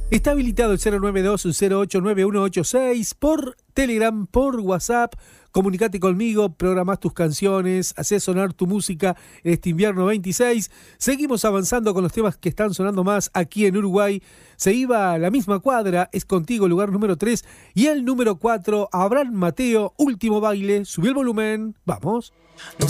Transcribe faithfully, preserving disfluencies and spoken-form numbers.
Está habilitado el cero nueve dos cero ocho nueve uno ocho seis por Telegram, por WhatsApp. Comunicate conmigo, programás tus canciones, hacés sonar tu música en este invierno veintiséis. Seguimos avanzando con los temas que están sonando más aquí en Uruguay. Se iba a la misma cuadra, es contigo, lugar número tres. Y el número cuatro, Abraham Mateo, Último Baile. Subí el volumen, vamos.